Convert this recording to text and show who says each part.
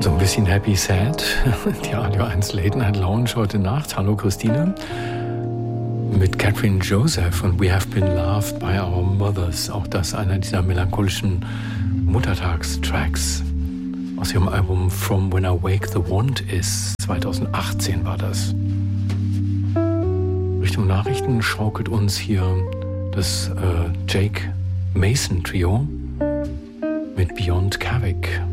Speaker 1: So ein bisschen happy sad. Die Radio 1 Late Night Lounge heute Nacht. Hallo Christine. Mit Catherine Joseph und We Have Been Loved by Our Mothers. Auch das einer dieser melancholischen Muttertagstracks aus ihrem Album From When I Wake the Wand Is. 2018 war das. Richtung Nachrichten schaukelt uns hier das Jake Mason Trio mit Beyond Kavik.